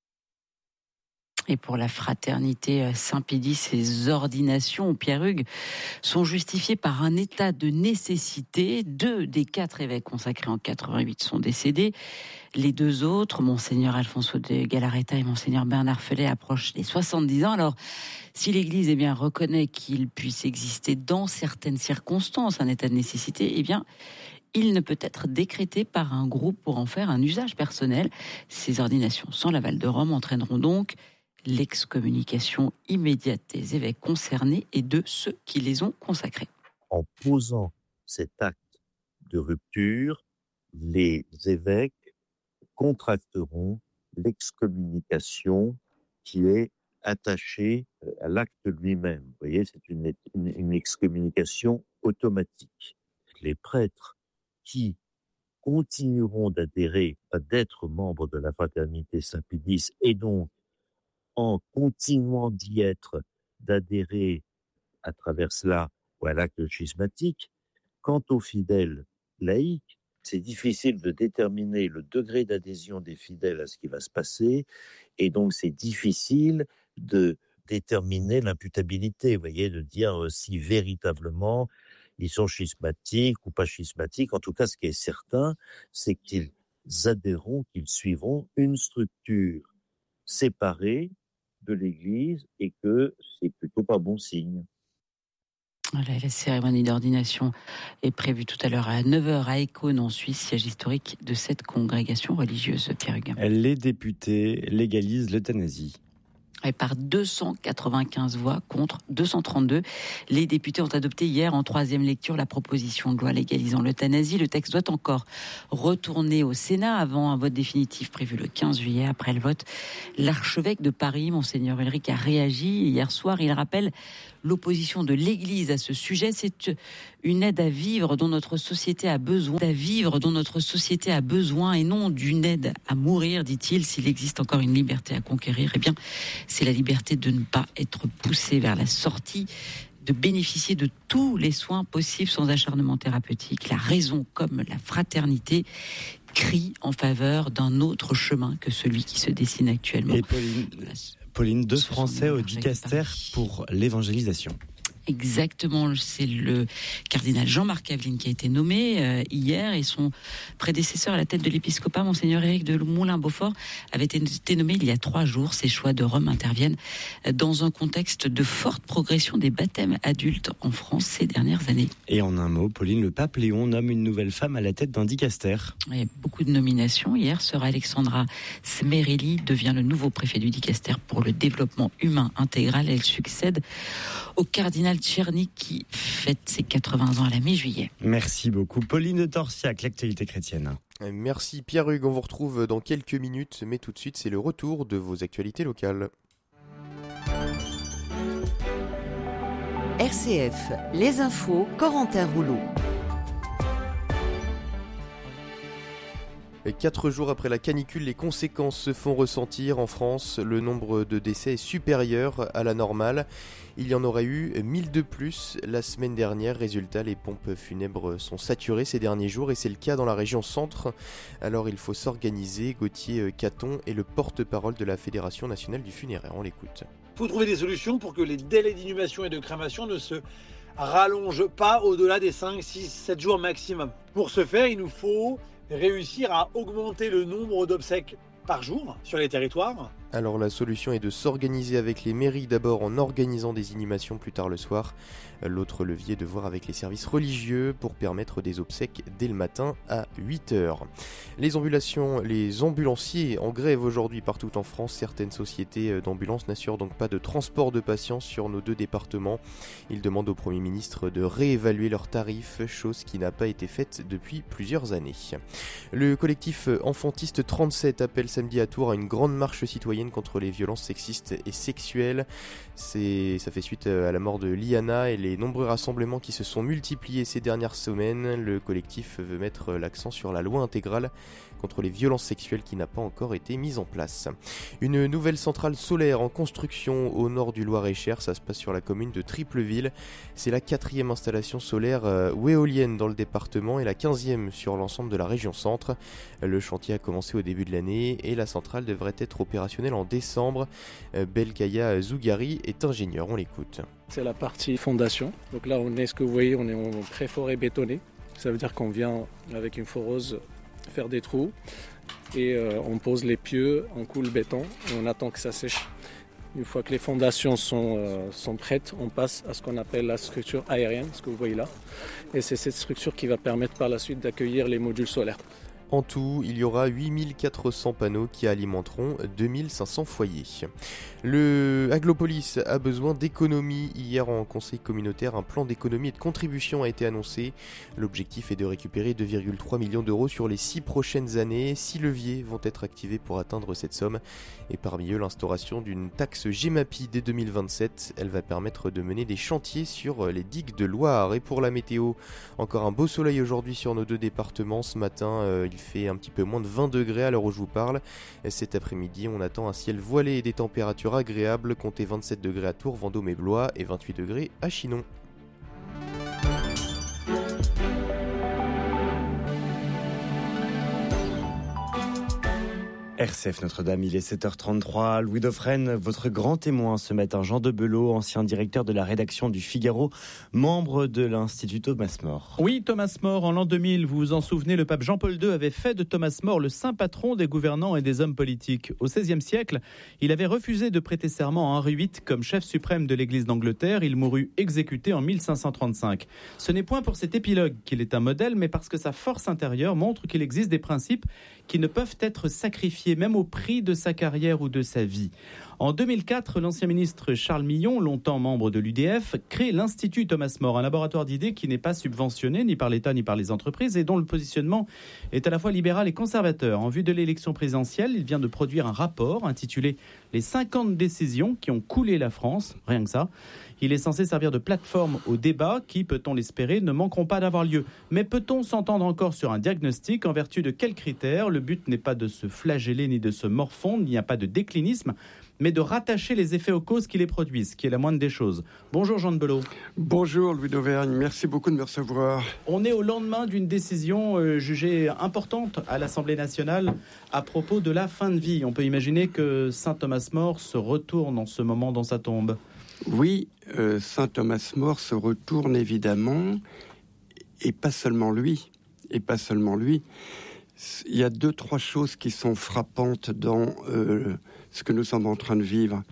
Et pour la fraternité Saint-Pédis, ces ordinations, Pierre-Hugues, sont justifiées par un état de nécessité. 2 des 4 évêques consacrés en 88 sont décédés. Les 2 autres, Monseigneur Alfonso de Galarreta et Monseigneur Bernard Fellet, approchent les 70 ans. Alors, si l'Église reconnaît qu'il puisse exister dans certaines circonstances un état de nécessité, il ne peut être décrété par un groupe pour en faire un usage personnel. Ces ordinations sans l'aval de Rome entraîneront donc l'excommunication immédiate des évêques concernés et de ceux qui les ont consacrés. En posant cet acte de rupture, les évêques contracteront l'excommunication qui est attachée à l'acte lui-même. Vous voyez, c'est une excommunication automatique. Les prêtres qui continueront d'être membres de la fraternité Saint-Pédis et donc en continuant d'y être, d'adhérer à travers cela ou à l'acte schismatique. Quant aux fidèles laïcs, c'est difficile de déterminer le degré d'adhésion des fidèles à ce qui va se passer, et donc c'est difficile de déterminer l'imputabilité, vous voyez, de dire si véritablement ils sont schismatiques ou pas schismatiques. En tout cas, ce qui est certain, c'est qu'ils adhéreront, qu'ils suivront une structure séparée de l'Église et que c'est plutôt pas bon signe. Voilà, la cérémonie d'ordination est prévue tout à l'heure à 9h à Écône en Suisse, siège historique de cette congrégation religieuse, Pierre-Hugues. Les députés légalisent l'euthanasie. Et par 295 voix contre 232. Les députés ont adopté hier en 3e lecture la proposition de loi légalisant l'euthanasie. Le texte doit encore retourner au Sénat avant un vote définitif prévu le 15 juillet. Après le vote, l'archevêque de Paris, Monseigneur Ulrich, a réagi hier soir. Il rappelle l'opposition de l'Église à ce sujet. C'est une aide à vivre dont notre société a besoin, et non d'une aide à mourir, dit-il. S'il existe encore une liberté à conquérir, c'est la liberté de ne pas être poussé vers la sortie, de bénéficier de tous les soins possibles sans acharnement thérapeutique. La raison, comme la fraternité, crie en faveur d'un autre chemin que celui qui se dessine actuellement. Et Pauline, 2 Français au dicaster pour l'évangélisation. Exactement, c'est le cardinal Jean-Marc Aveline qui a été nommé hier, et son prédécesseur à la tête de l'épiscopat, Monseigneur Éric de Moulin-Beaufort, avait été nommé il y a 3 jours. Ces choix de Rome interviennent dans un contexte de forte progression des baptêmes adultes en France ces dernières années. Et en un mot, Pauline, le pape Léon nomme une nouvelle femme à la tête d'un dicaster. Il y a beaucoup de nominations. Hier, sœur Alexandra Smerelli devient le nouveau préfet du dicaster pour le développement humain intégral. Elle succède au cardinal Tcherny qui fête ses 80 ans à la mi-juillet. Merci beaucoup. Pauline de Torsiac, l'actualité chrétienne. Merci Pierre-Hugues, on vous retrouve dans quelques minutes, mais tout de suite c'est le retour de vos actualités locales. RCF, les infos, Corentin Rouleau. 4 jours après la canicule, les conséquences se font ressentir en France. Le nombre de décès est supérieur à la normale. Il y en aurait eu 1000 de plus la semaine dernière. Résultat, les pompes funèbres sont saturées ces derniers jours et c'est le cas dans la région centre. Alors il faut s'organiser. Gauthier Caton est le porte-parole de la Fédération nationale du funéraire. On l'écoute. Il faut trouver des solutions pour que les délais d'inhumation et de crémation ne se rallongent pas au-delà des 5, 6, 7 jours maximum. Pour ce faire, il nous faut réussir à augmenter le nombre d'obsèques par jour sur les territoires. Alors la solution est de s'organiser avec les mairies d'abord en organisant des inhumations plus tard le soir. L'autre levier de voir avec les services religieux pour permettre des obsèques dès le matin à 8h. Les ambulanciers en grève aujourd'hui partout en France. Certaines sociétés d'ambulances n'assurent donc pas de transport de patients sur nos 2 départements. Ils demandent au Premier ministre de réévaluer leurs tarifs, chose qui n'a pas été faite depuis plusieurs années. Le collectif Enfantiste 37 appelle samedi à Tours à une grande marche citoyenne contre les violences sexistes et sexuelles. Ça fait suite à la mort de Liana et les nombreux rassemblements qui se sont multipliés ces dernières semaines. Le collectif veut mettre l'accent sur la loi intégrale contre les violences sexuelles qui n'a pas encore été mise en place. Une nouvelle centrale solaire en construction au nord du Loir-et-Cher, ça se passe sur la commune de Tripleville. C'est la 4e installation solaire ou éolienne dans le département et la 15e sur l'ensemble de la région centre. Le chantier a commencé au début de l'année et la centrale devrait être opérationnelle en décembre. Belkaya Zougari est ingénieur, on l'écoute. C'est la partie fondation. Donc là, ce que vous voyez, on est en pré-forêt bétonné. Ça veut dire qu'on vient avec une foreuse faire des trous et on pose les pieux, on coule le béton et on attend que ça sèche. Une fois que les fondations sont prêtes, on passe à ce qu'on appelle la structure aérienne, ce que vous voyez là. Et c'est cette structure qui va permettre par la suite d'accueillir les modules solaires. En tout, il y aura 8400 panneaux qui alimenteront 2500 foyers. Le Aglopolis a besoin d'économies. Hier en conseil communautaire, un plan d'économie et de contribution a été annoncé. L'objectif est de récupérer 2,3 millions d'euros sur les 6 prochaines années. 6 leviers vont être activés pour atteindre cette somme. Et parmi eux, l'instauration d'une taxe Gemapi dès 2027. Elle va permettre de mener des chantiers sur les digues de Loire. Et pour la météo, encore un beau soleil aujourd'hui sur nos 2 départements. Ce matin, il fait un petit peu moins de 20 degrés à l'heure où je vous parle. Cet après-midi, on attend un ciel voilé et des températures agréables. Comptez 27 degrés à Tours, Vendôme et Blois et 28 degrés à Chinon. RCF Notre-Dame, il est 7h33. Louis Dauphren, votre grand témoin ce matin, Jean de Belot, ancien directeur de la rédaction du Figaro, membre de l'Institut Thomas More. Oui, Thomas More, en l'an 2000, vous vous en souvenez, le pape Jean-Paul II avait fait de Thomas More le saint patron des gouvernants et des hommes politiques. Au XVIe siècle, il avait refusé de prêter serment à Henri VIII comme chef suprême de l'Église d'Angleterre. Il mourut exécuté en 1535. Ce n'est point pour cet épilogue qu'il est un modèle, mais parce que sa force intérieure montre qu'il existe des principes qui ne peuvent être sacrifiés, même au prix de sa carrière ou de sa vie. En 2004, l'ancien ministre Charles Millon, longtemps membre de l'UDF, crée l'Institut Thomas More, un laboratoire d'idées qui n'est pas subventionné ni par l'État ni par les entreprises et dont le positionnement est à la fois libéral et conservateur. En vue de l'élection présidentielle, il vient de produire un rapport intitulé « Les 50 décisions qui ont coulé la France », rien que ça. Il est censé servir de plateforme au débat qui, peut-on l'espérer, ne manqueront pas d'avoir lieu. Mais peut-on s'entendre encore sur un diagnostic? En vertu de quels critères? Le but n'est pas de se flageller ni de se morfondre, il n'y a pas de déclinisme, mais de rattacher les effets aux causes qui les produisent, ce qui est la moindre des choses. Bonjour Jean de Belot. Bonjour Louis d'Auvergne, merci beaucoup de me recevoir. On est au lendemain d'une décision jugée importante à l'Assemblée nationale à propos de la fin de vie. On peut imaginer que Saint Thomas More se retourne en ce moment dans sa tombe. Oui, Saint Thomas More se retourne évidemment, et pas seulement lui. Il y a 2-3 choses qui sont frappantes dans ce que nous sommes en train de vivre.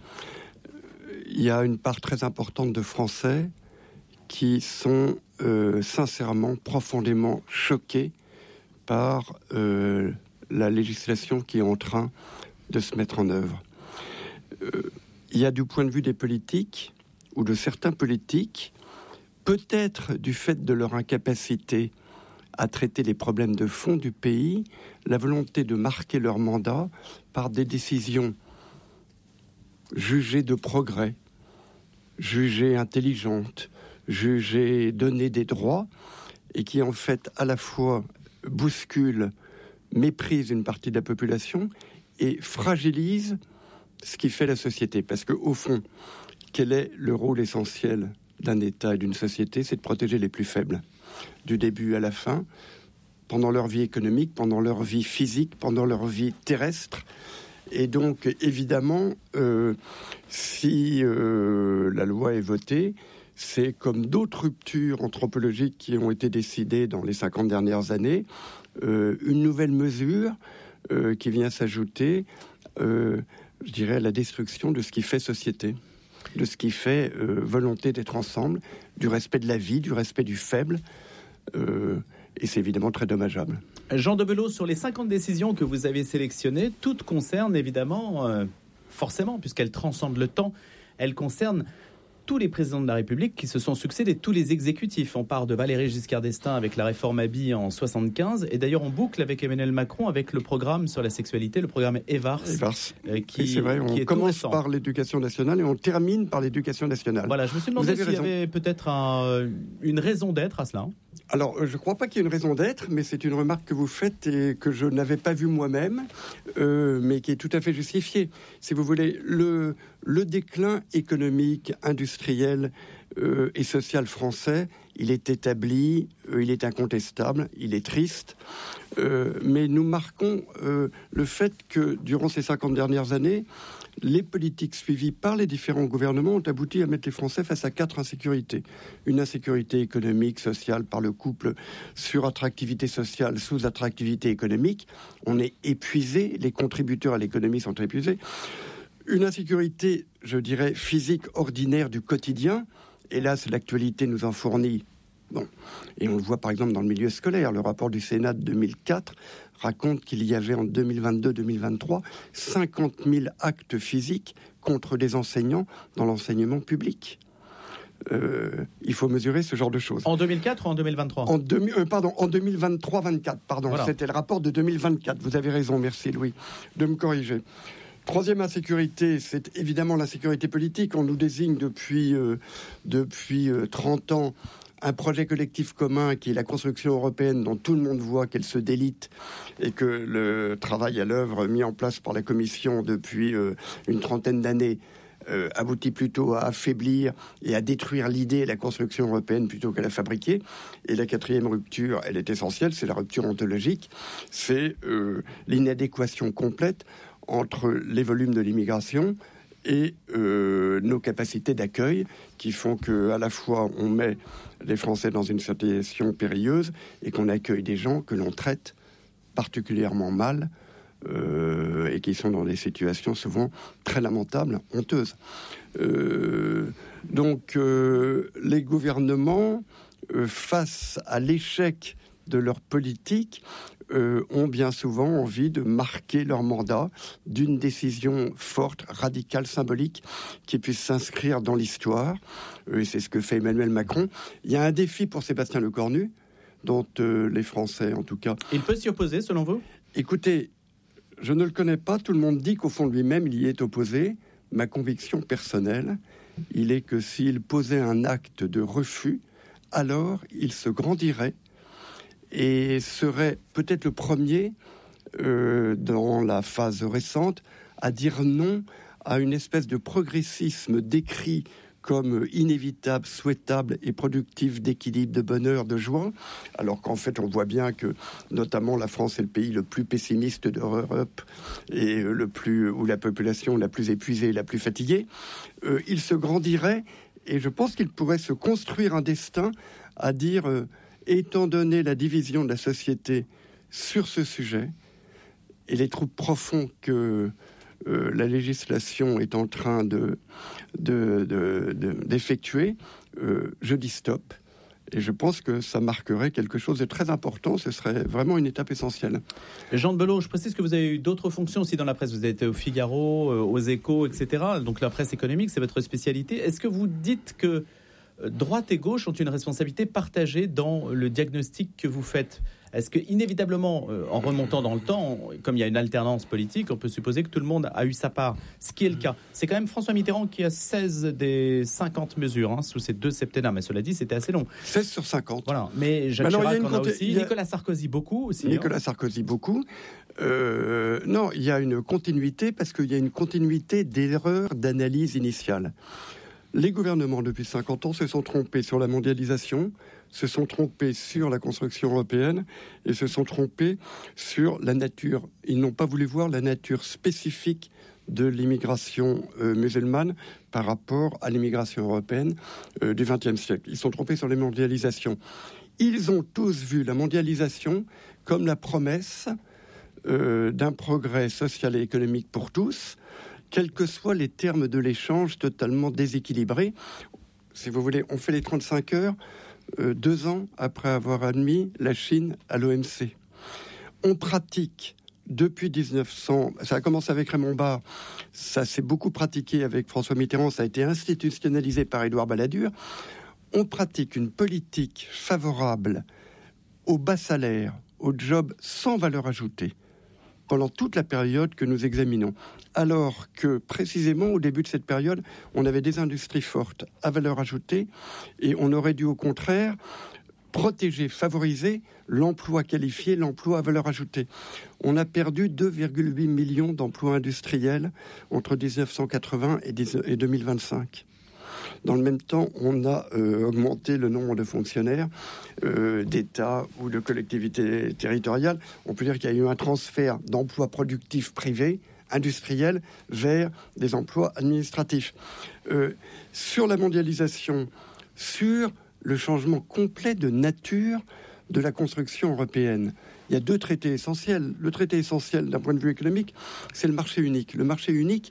Il y a une part très importante de Français qui sont sincèrement, profondément choqués par la législation qui est en train de se mettre en œuvre. Il y a du point de vue des politiques, ou de certains politiques, peut-être du fait de leur incapacité à traiter les problèmes de fond du pays, la volonté de marquer leur mandat par des décisions jugées de progrès, jugées intelligentes, jugées donner des droits, et qui en fait à la fois bousculent, méprisent une partie de la population et fragilisent ce qui fait la société. Parce qu'au fond, quel est le rôle essentiel d'un État et d'une société? C'est de protéger les plus faibles, du début à la fin, pendant leur vie économique, pendant leur vie physique, pendant leur vie terrestre. Et donc, évidemment, si la loi est votée, c'est comme d'autres ruptures anthropologiques qui ont été décidées dans les 50 dernières années, une nouvelle mesure qui vient s'ajouter, je dirais, à la destruction de ce qui fait société, de ce qui fait volonté d'être ensemble, du respect de la vie, du respect du faible, et c'est évidemment très dommageable. Jean de Belot, sur les 50 décisions que vous avez sélectionnées, toutes concernent évidemment, forcément, puisqu'elles transcendent le temps, elles concernent tous les présidents de la République qui se sont succédés, tous les exécutifs. On part de Valéry Giscard d'Estaing avec la réforme Habie en 75, et d'ailleurs on boucle avec Emmanuel Macron avec le programme sur la sexualité, le programme EVARS. Qui, c'est vrai, on commence par l'éducation nationale et on termine par l'éducation nationale. Voilà, je me suis demandé s'il y avait peut-être une raison d'être à cela. Alors, je ne crois pas qu'il y ait une raison d'être, mais c'est une remarque que vous faites et que je n'avais pas vue moi-même, mais qui est tout à fait justifiée. Si vous voulez, le déclin économique, industriel et social français, il est établi, il est incontestable, il est triste, mais nous marquons le fait que durant ces 50 dernières années, les politiques suivies par les différents gouvernements ont abouti à mettre les Français face à 4 insécurités. Une insécurité économique, sociale, par le couple sur-attractivité sociale, sous-attractivité économique. On est épuisé, les contributeurs à l'économie sont épuisés. Une insécurité, je dirais, physique ordinaire du quotidien. Hélas, l'actualité nous en fournit. Bon. Et on le voit par exemple dans le milieu scolaire. Le rapport du Sénat de 2004 raconte qu'il y avait en 2022-2023 50 000 actes physiques contre des enseignants dans l'enseignement public. Il faut mesurer ce genre de choses. En 2004 ou en 2023 en 2023-24, pardon. Voilà. C'était le rapport de 2024. Vous avez raison, merci Louis de me corriger. Troisième insécurité, c'est évidemment l'insécurité politique. On nous désigne depuis 30 ans un projet collectif commun qui est la construction européenne dont tout le monde voit qu'elle se délite et que le travail à l'œuvre mis en place par la Commission depuis une trentaine d'années aboutit plutôt à affaiblir et à détruire l'idée et la construction européenne plutôt qu'à la fabriquer. Et la quatrième rupture, elle est essentielle, c'est la rupture ontologique, c'est l'inadéquation complète entre les volumes de l'immigration et nos capacités d'accueil qui font qu'à la fois on met les Français dans une situation périlleuse et qu'on accueille des gens que l'on traite particulièrement mal et qui sont dans des situations souvent très lamentables, honteuses. Donc les gouvernements, face à l'échec de leur politique, ont bien souvent envie de marquer leur mandat d'une décision forte, radicale, symbolique, qui puisse s'inscrire dans l'histoire. Et c'est ce que fait Emmanuel Macron. Il y a un défi pour Sébastien Lecornu, dont les Français, en tout cas... Il peut s'y opposer, selon vous ? Écoutez, je ne le connais pas. Tout le monde dit qu'au fond de lui-même, il y est opposé. Ma conviction personnelle, il est que s'il posait un acte de refus, alors il se grandirait et serait peut-être le premier, dans la phase récente, à dire non à une espèce de progressisme décrit comme inévitable, souhaitable et productif d'équilibre, de bonheur, de joie, alors qu'en fait on voit bien que notamment la France est le pays le plus pessimiste d'Europe et où la population la plus épuisée, la plus fatiguée, il se grandirait et je pense qu'il pourrait se construire un destin à dire, étant donné la division de la société sur ce sujet et les troubles profonds que la législation est en train d'effectuer, je dis stop. Et je pense que ça marquerait quelque chose de très important. Ce serait vraiment une étape essentielle. Jean de Belot, je précise que vous avez eu d'autres fonctions aussi dans la presse. Vous avez été au Figaro, aux Échos, etc. Donc la presse économique, c'est votre spécialité. Est-ce que vous dites que droite et gauche ont une responsabilité partagée dans le diagnostic que vous faites ? Est-ce que, inévitablement, en remontant dans le temps, comme il y a une alternance politique, on peut supposer que tout le monde a eu sa part, ce qui est le cas. C'est quand même François Mitterrand qui a 16 des 50 mesures sous ces 2 septennats, mais cela dit, c'était assez long. 16 sur 50. Voilà. Mais Jacques Chirac en a aussi, Nicolas Sarkozy beaucoup aussi. Nicolas Sarkozy beaucoup. Non, il y a une continuité, parce qu'il y a une continuité d'erreurs d'analyse initiale. Les gouvernements, depuis 50 ans, se sont trompés sur la mondialisation, se sont trompés sur la construction européenne et se sont trompés sur la nature. Ils n'ont pas voulu voir la nature spécifique de l'immigration musulmane par rapport à l'immigration européenne du XXe siècle. Ils se sont trompés sur la mondialisation. Ils ont tous vu la mondialisation comme la promesse d'un progrès social et économique pour tous, quels que soient les termes de l'échange totalement déséquilibrés. Si vous voulez, on fait les 35 heures 2 ans après avoir admis la Chine à l'OMC. On pratique depuis 1900, ça a commencé avec Raymond Barre, ça s'est beaucoup pratiqué avec François Mitterrand, ça a été institutionnalisé par Édouard Balladur. On pratique une politique favorable aux bas salaires, aux jobs sans valeur ajoutée, pendant toute la période que nous examinons. Alors que, précisément, au début de cette période, on avait des industries fortes à valeur ajoutée et on aurait dû, au contraire, protéger, favoriser l'emploi qualifié, l'emploi à valeur ajoutée. On a perdu 2,8 millions d'emplois industriels entre 1980 et 2025. Dans le même temps, on a augmenté le nombre de fonctionnaires d'État ou de collectivités territoriales. On peut dire qu'il y a eu un transfert d'emplois productifs privés, industriels, vers des emplois administratifs. Sur la mondialisation, sur le changement complet de nature de la construction européenne, il y a 2 traités essentiels. Le traité essentiel d'un point de vue économique, c'est le marché unique. Le marché unique,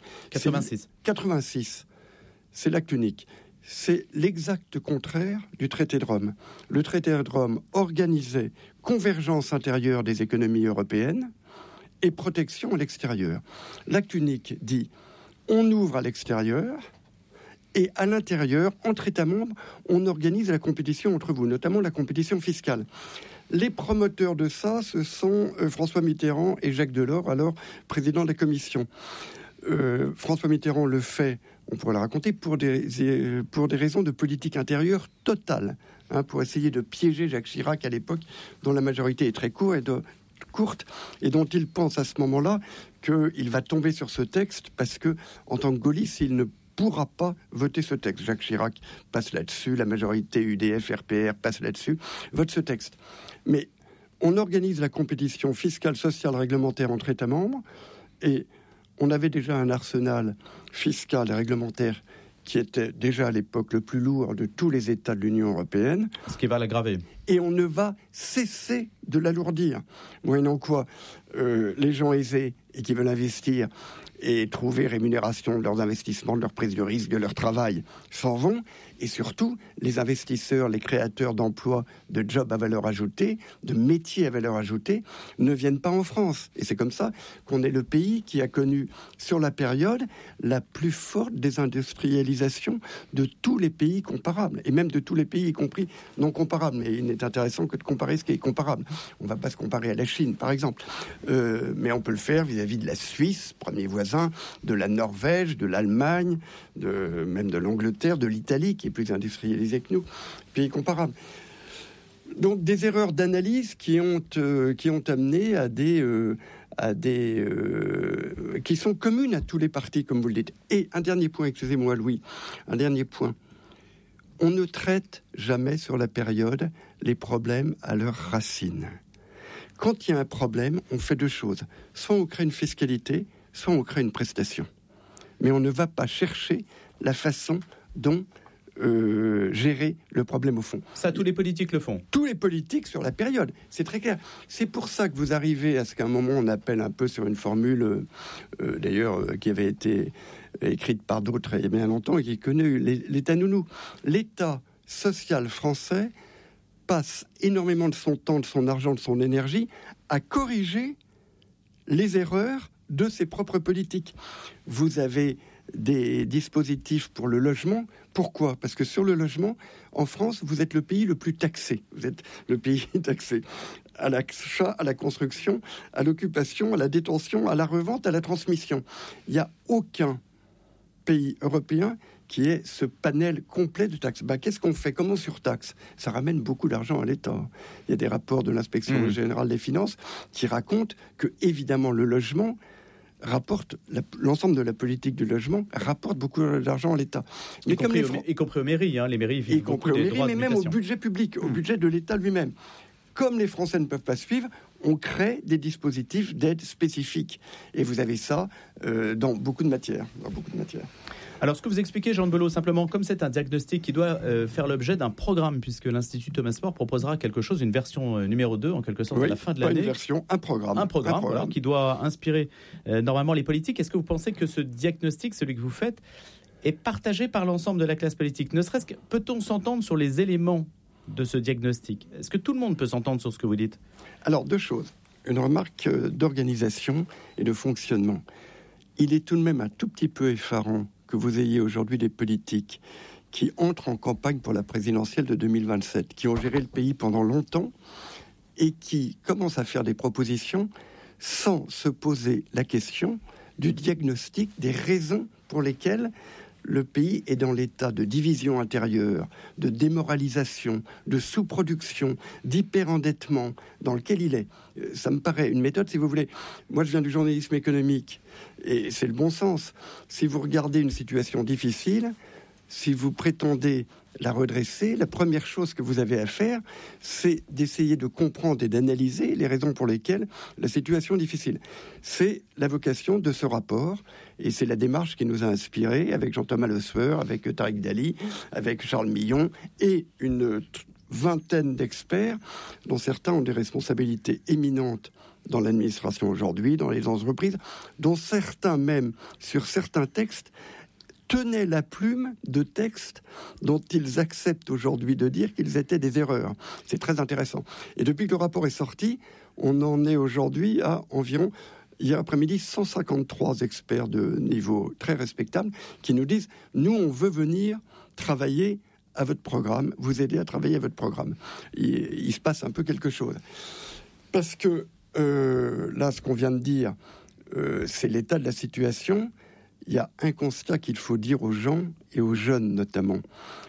86. C'est l'acte unique. C'est l'exact contraire du traité de Rome. Le traité de Rome organisait convergence intérieure des économies européennes et protection à l'extérieur. L'acte unique dit on ouvre à l'extérieur et à l'intérieur, entre États membres, on organise la compétition entre vous, notamment la compétition fiscale. Les promoteurs de ça, ce sont François Mitterrand et Jacques Delors, alors président de la Commission. François Mitterrand le fait, on pourrait le raconter, pour des raisons de politique intérieure totale, pour essayer de piéger Jacques Chirac à l'époque, dont la majorité est très courte, et dont il pense à ce moment-là qu'il va tomber sur ce texte, parce que, en tant que gaulliste, il ne pourra pas voter ce texte. Jacques Chirac passe là-dessus, la majorité UDF, RPR passe là-dessus, vote ce texte. Mais on organise la compétition fiscale, sociale, réglementaire entre États membres, et on avait déjà un arsenal fiscal et réglementaire qui était déjà à l'époque le plus lourd de tous les États de l'Union européenne. Ce qui va l'aggraver. Et on ne va cesser de l'alourdir. Moyennant quoi, les gens aisés et qui veulent investir et trouver rémunération de leurs investissements, de leur prise de risque, de leur travail, s'en vont. Et surtout, les investisseurs, les créateurs d'emplois, de jobs à valeur ajoutée, de métiers à valeur ajoutée, ne viennent pas en France. Et c'est comme ça qu'on est le pays qui a connu, sur la période, la plus forte désindustrialisation de tous les pays comparables. Et même de tous les pays, y compris non comparables. Mais il n'est intéressant que de comparer ce qui est comparable. On ne va pas se comparer à la Chine, par exemple. Mais on peut le faire vis-à-vis de la Suisse, premier voisin, de la Norvège, de l'Allemagne, même de l'Angleterre, de l'Italie, qui est plus industrialisée que nous, pays comparables. Donc des erreurs d'analyse qui ont amené à qui sont communes à tous les partis, comme vous le dites. Et un dernier point, excusez-moi Louis, un dernier point. On ne traite jamais sur la période les problèmes à leurs racines. Quand il y a un problème, on fait deux choses. Soit on crée une fiscalité, soit on crée une prestation. Mais on ne va pas chercher la façon dont gérer le problème au fond. Ça, tous les politiques le font. Tous les politiques sur la période, c'est très clair. C'est pour ça que vous arrivez à ce qu'à un moment on appelle un peu sur une formule, d'ailleurs, qui avait été écrite par d'autres il y a bien longtemps et qui est connue, l'État nounou. L'État social français passe énormément de son temps, de son argent, de son énergie à corriger les erreurs de ses propres politiques. Vous avez des dispositifs pour le logement. Pourquoi ? Parce que sur le logement, en France, vous êtes le pays le plus taxé. Vous êtes le pays taxé à l'achat, à la construction, à l'occupation, à la détention, à la revente, à la transmission. Il n'y a aucun pays européen qui ait ce panel complet de taxes. Qu'est-ce qu'on fait ? Comment on surtaxe ? Ça ramène beaucoup d'argent à l'État. Il y a des rapports de l'inspection générale des finances qui racontent que, évidemment, le logement rapporte, l'ensemble de la politique du logement rapporte beaucoup d'argent à l'État. Mais y compris aux mairies, les mairies vivent beaucoup des droits de mais même au budget public, au budget de l'État lui-même. Comme les Français ne peuvent pas suivre, on crée des dispositifs d'aide spécifiques. Et vous avez ça dans beaucoup de matières. Alors, ce que vous expliquez, Jean de Belot, simplement, comme c'est un diagnostic qui doit faire l'objet d'un programme, puisque l'Institut Thomas More proposera quelque chose, une version numéro 2, en quelque sorte, à la fin de l'année. Pas une version, un programme. Un programme. Voilà, qui doit inspirer normalement les politiques. Est-ce que vous pensez que ce diagnostic, celui que vous faites, est partagé par l'ensemble de la classe politique ? Ne serait-ce que, peut-on s'entendre sur les éléments de ce diagnostic ? Est-ce que tout le monde peut s'entendre sur ce que vous dites ? Alors, deux choses. Une remarque d'organisation et de fonctionnement. Il est tout de même un tout petit peu effarant que vous ayez aujourd'hui des politiques qui entrent en campagne pour la présidentielle de 2027, qui ont géré le pays pendant longtemps et qui commencent à faire des propositions sans se poser la question du diagnostic, des raisons pour lesquelles le pays est dans l'état de division intérieure, de démoralisation, de sous-production, d'hyperendettement dans lequel il est. Ça me paraît une méthode, si vous voulez. Moi, je viens du journalisme économique, et c'est le bon sens. Si vous regardez une situation difficile, si vous prétendez la redresser, la première chose que vous avez à faire, c'est d'essayer de comprendre et d'analyser les raisons pour lesquelles la situation est difficile. C'est la vocation de ce rapport, et c'est la démarche qui nous a inspirés avec Jean-Thomas Le Sueur, avec Tariq Dali, avec Charles Millon, et une vingtaine d'experts, dont certains ont des responsabilités éminentes dans l'administration aujourd'hui, dans les entreprises, dont certains même, sur certains textes, tenaient la plume de textes dont ils acceptent aujourd'hui de dire qu'ils étaient des erreurs. C'est très intéressant. Et depuis que le rapport est sorti, on en est aujourd'hui à environ, hier après-midi, 153 experts de niveau très respectable qui nous disent « Nous, on veut venir travailler à votre programme, vous aider à travailler à votre programme. » Il se passe un peu quelque chose. Parce que là, ce qu'on vient de dire, c'est l'état de la situation. Il y a un constat qu'il faut dire aux gens, et aux jeunes notamment,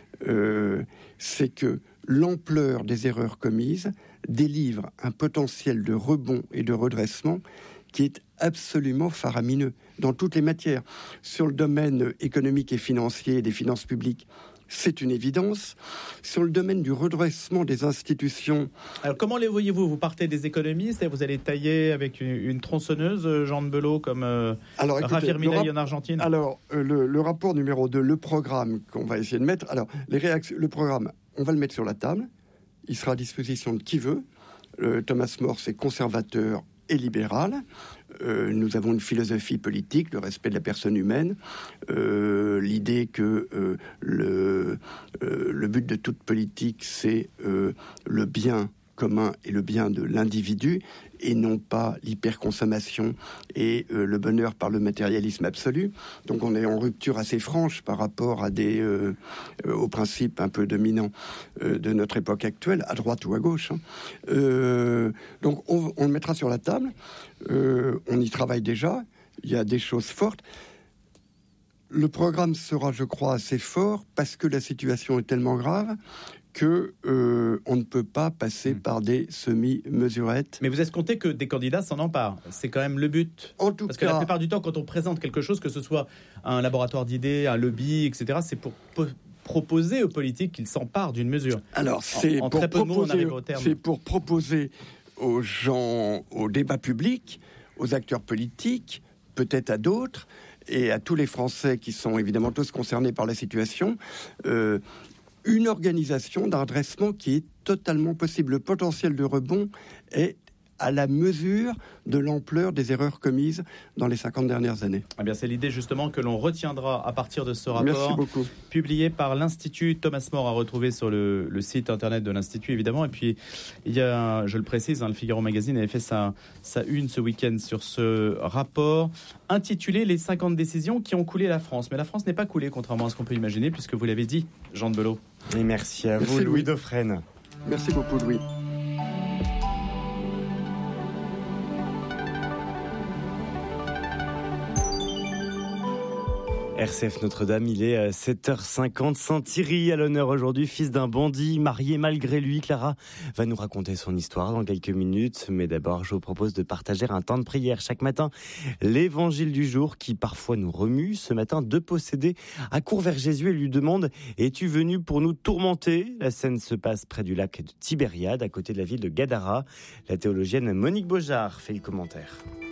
c'est que l'ampleur des erreurs commises délivre un potentiel de rebond et de redressement qui est absolument faramineux dans toutes les matières. Sur le domaine économique et financier des finances publiques, c'est une évidence. Sur le domaine du redressement des institutions... Alors, comment les voyez-vous ? Vous partez des économistes et vous allez tailler avec une tronçonneuse, Jean de Belot, comme Javier Milei en Argentine ? Alors, le rapport numéro 2, le programme qu'on va essayer de mettre... Alors, les réactions, le programme, on va le mettre sur la table. Il sera à disposition de qui veut. Thomas More, c'est conservateur et libéral. Nous avons une philosophie politique, le respect de la personne humaine, l'idée que le but de toute politique, c'est le bien commun et le bien de l'individu, et non pas l'hyperconsommation et le bonheur par le matérialisme absolu. Donc on est en rupture assez franche par rapport à aux principes un peu dominants de notre époque actuelle, à droite ou à gauche. Donc on le mettra sur la table. On y travaille déjà. Il y a des choses fortes. Le programme sera, je crois, assez fort parce que la situation est tellement grave que on ne peut pas passer par des semi-mesurettes. Mais vous escomptez que des candidats s'en emparent. C'est quand même le but. En tout Parce cas, que la plupart du temps, quand on présente quelque chose, que ce soit un laboratoire d'idées, un lobby, etc., c'est pour proposer aux politiques qu'ils s'emparent d'une mesure. Alors, c'est pour proposer aux gens, au débat public, aux acteurs politiques, peut-être à d'autres, et à tous les Français qui sont évidemment tous concernés par la situation, une organisation d'un redressement qui est totalement possible. Le potentiel de rebond est à la mesure de l'ampleur des erreurs commises dans les 50 dernières années. Eh bien, c'est l'idée justement que l'on retiendra à partir de ce rapport publié par l'Institut Thomas More, à retrouver sur le site internet de l'Institut évidemment. Et puis il y a, je le précise, le Figaro Magazine avait fait sa une ce week-end sur ce rapport intitulé « Les 50 décisions qui ont coulé la France ». Mais la France n'est pas coulée, contrairement à ce qu'on peut imaginer, puisque vous l'avez dit, Jean de Belot. Et merci à vous, Louis Dauphren. Merci beaucoup, Louis. RCF Notre-Dame, il est 7h50. Saint-Thierry à l'honneur aujourd'hui, fils d'un bandit, marié malgré lui. Clara va nous raconter son histoire dans quelques minutes. Mais d'abord, je vous propose de partager un temps de prière chaque matin. L'évangile du jour qui parfois nous remue. Ce matin, deux possédés accourent vers Jésus et lui demandent « Es-tu venu pour nous tourmenter ?» La scène se passe près du lac de Tibériade, à côté de la ville de Gadara. La théologienne Monique Beaujard fait le commentaire.